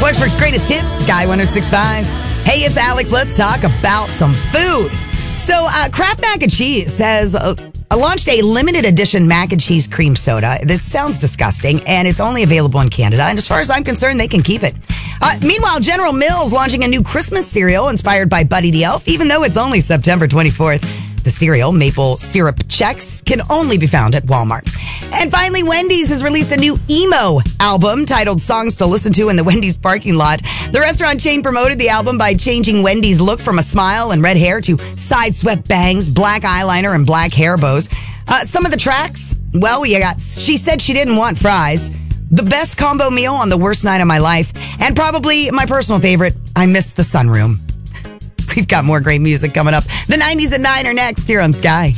Clarksburg's greatest hits, Sky 106.5. Hey, it's Alex. Let's talk about some food. So, Kraft Mac and Cheese has launched a limited edition mac and cheese cream soda. This sounds disgusting, and it's only available in Canada. And as far as I'm concerned, they can keep it. Meanwhile, General Mills launching a new Christmas cereal inspired by Buddy the Elf, even though it's only September 24th. The cereal, Maple Syrup Chex, can only be found at Walmart. And finally, Wendy's has released a new emo album titled Songs to Listen to in the Wendy's Parking Lot. The restaurant chain promoted the album by changing Wendy's look from a smile and red hair to side-swept bangs, black eyeliner, and black hair bows. Some of the tracks, well, you got She Said She Didn't Want Fries, The Best Combo Meal on the Worst Night of My Life, and probably my personal favorite, I Missed the Sunroom. We've got more great music coming up. The 90s at 9 are next here on Sky.